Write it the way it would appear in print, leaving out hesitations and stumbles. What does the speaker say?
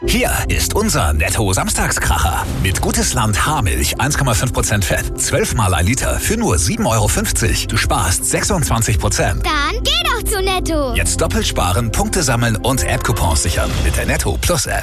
Hier ist unser Netto-Samstagskracher. Mit Gutes Land Haarmilch 1,5% Fett, 12 mal ein Liter für nur 7,50 €. Du sparst 26%. Dann geh doch zu Netto. Jetzt doppelt sparen, Punkte sammeln und App-Coupons sichern mit der Netto Plus App.